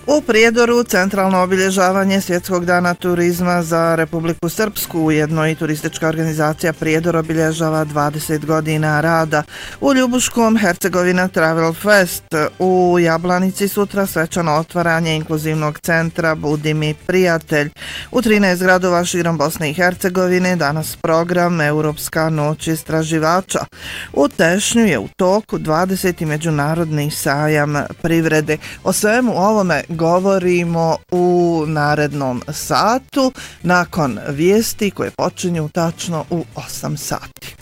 U Prijedoru centralno obilježavanje Svjetskog dana turizma za Republiku Srpsku, ujedno i turistička organizacija Prijedor obilježava 20 godina rada. U Ljubuškom Hercegovina Travel Fest, u Jablanici sutra svečano otvaranje inkluzivnog centra Budi mi prijatelj. U 13 gradova širom Bosne i Hercegovine danas program Europska noć istraživača. U Tešnju je u toku 20. međunarodni sajam privrede. O svemu ovome govorimo u narednom satu nakon vijesti koje počinju tačno u 8 sati.